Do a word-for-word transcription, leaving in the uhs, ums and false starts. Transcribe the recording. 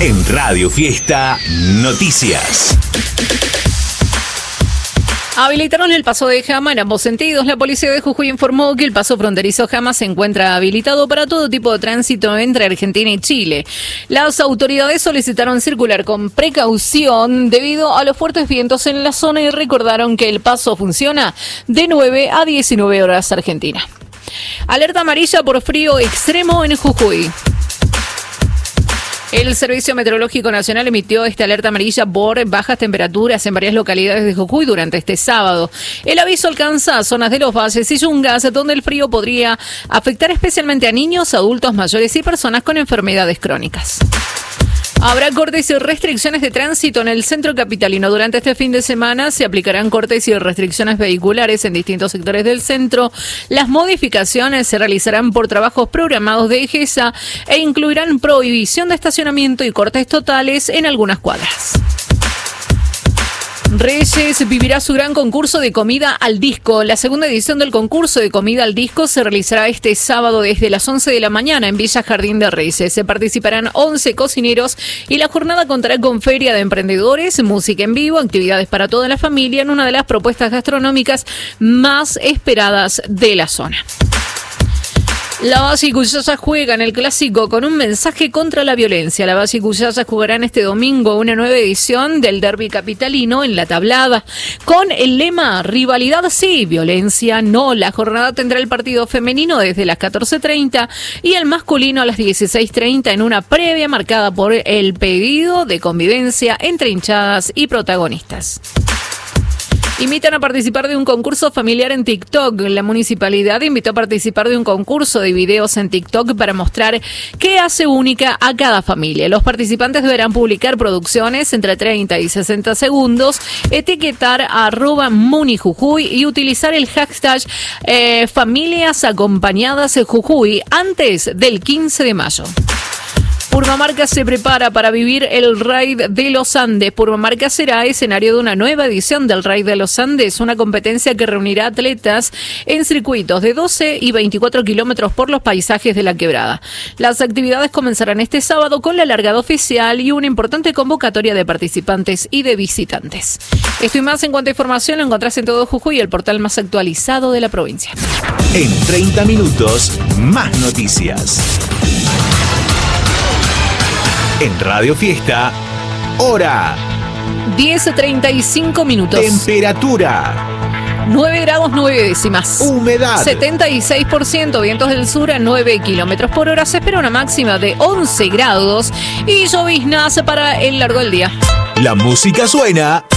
En Radio Fiesta Noticias. Habilitaron el paso de Jama en ambos sentidos. La policía de Jujuy informó que el paso fronterizo Jama se encuentra habilitado para todo tipo de tránsito entre Argentina y Chile. Las autoridades solicitaron circular con precaución debido a los fuertes vientos en la zona y recordaron que el paso funciona de nueve a diecinueve horas Argentina. Alerta amarilla por frío extremo en Jujuy. El Servicio Meteorológico Nacional emitió esta alerta amarilla por bajas temperaturas en varias localidades de Jujuy durante este sábado. El aviso alcanza a zonas de los valles y yungas, donde el frío podría afectar especialmente a niños, adultos mayores y personas con enfermedades crónicas. Habrá cortes y restricciones de tránsito en el centro capitalino. Durante este fin de semana se aplicarán cortes y restricciones vehiculares en distintos sectores del centro. Las modificaciones se realizarán por trabajos programados de EGESA e incluirán prohibición de estacionamiento y cortes totales en algunas cuadras. Reyes vivirá su gran concurso de comida al disco. La segunda edición del concurso de comida al disco se realizará este sábado desde las once de la mañana en Villa Jardín de Reyes. Se participarán once cocineros y la jornada contará con feria de emprendedores, música en vivo, actividades para toda la familia en una de las propuestas gastronómicas más esperadas de la zona. La Base y Cuyaya juegan el clásico con un mensaje contra la violencia. La Base y Cuyaya jugarán este domingo una nueva edición del derbi capitalino en La Tablada con el lema rivalidad sí, violencia no. La jornada tendrá el partido femenino desde las catorce treinta y el masculino a las dieciséis treinta en una previa marcada por el pedido de convivencia entre hinchadas y protagonistas. Invitan a participar de un concurso familiar en TikTok. La municipalidad invitó a participar de un concurso de videos en TikTok para mostrar qué hace única a cada familia. Los participantes deberán publicar producciones entre treinta y sesenta segundos, etiquetar a arroba munijujuy y utilizar el hashtag eh, familias acompañadas Jujuy antes del quince de mayo. Purmamarca se prepara para vivir el Raid de los Andes. Purmamarca será escenario de una nueva edición del Raid de los Andes, una competencia que reunirá atletas en circuitos de doce y veinticuatro kilómetros por los paisajes de la quebrada. Las actividades comenzarán este sábado con la largada oficial y una importante convocatoria de participantes y de visitantes. Esto y más en cuanto a información lo encontrás en Todo Jujuy, el portal más actualizado de la provincia. En treinta minutos, más noticias. En Radio Fiesta, hora. diez treinta y cinco minutos. Temperatura. nueve grados nueve décimas. Humedad. setenta y seis por ciento. Vientos del sur a nueve kilómetros por hora. Se espera una máxima de once grados y lloviznas para el largo del día. La música suena